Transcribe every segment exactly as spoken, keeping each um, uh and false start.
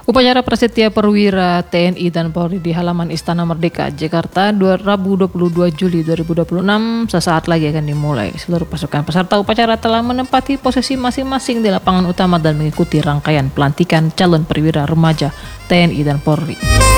Upacara Prasetya Perwira T N I dan Polri di halaman Istana Merdeka, Jakarta, Rabu dua puluh dua Juli dua ribu dua puluh enam sesaat lagi akan dimulai. Seluruh pasukan peserta upacara telah menempati posisi masing-masing di lapangan utama dan mengikuti rangkaian pelantikan calon perwira remaja T N I dan Polri.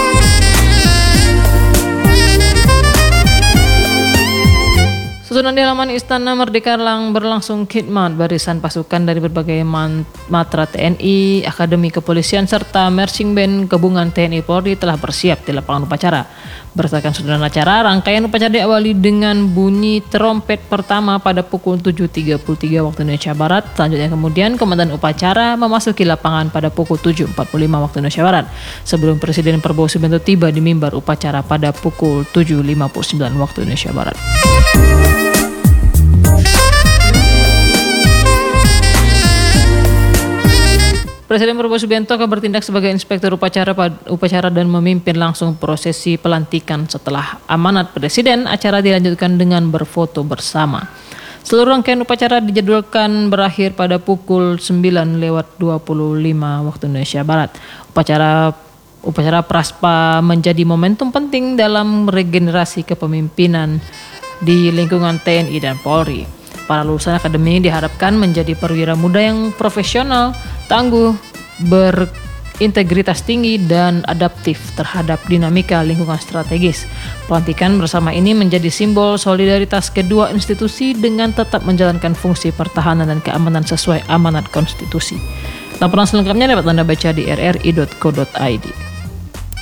Susunan di halaman Istana Merdeka lang berlangsung khidmat barisan pasukan dari berbagai matra T N I, Akademi Kepolisian, serta marching band gabungan T N I Polri telah bersiap di lapangan upacara. Berdasarkan susunan acara, rangkaian upacara diawali dengan bunyi trompet pertama pada pukul tujuh tiga puluh tiga waktu Indonesia Barat. Selanjutnya kemudian komandan upacara memasuki lapangan pada pukul tujuh empat puluh lima waktu Indonesia Barat. Sebelum Presiden Prabowo Subianto tiba di mimbar upacara pada pukul tujuh lima puluh sembilan waktu Indonesia Barat. Presiden Prabowo Subianto akan bertindak sebagai inspektur upacara upacara dan memimpin langsung prosesi pelantikan. Setelah amanat Presiden, acara dilanjutkan dengan berfoto bersama. Seluruh rangkaian upacara dijadwalkan berakhir pada pukul sembilan lewat dua puluh lima waktu Indonesia Barat. Upacara upacara Praspa menjadi momentum penting dalam regenerasi kepemimpinan di lingkungan T N I dan Polri. Para lulusan akademi diharapkan menjadi perwira muda yang profesional, tangguh, berintegritas tinggi, dan adaptif terhadap dinamika lingkungan strategis. Pelantikan bersama ini menjadi simbol solidaritas kedua institusi dengan tetap menjalankan fungsi pertahanan dan keamanan sesuai amanat konstitusi. Laporan selengkapnya dapat Anda baca di r r i dot co dot i d.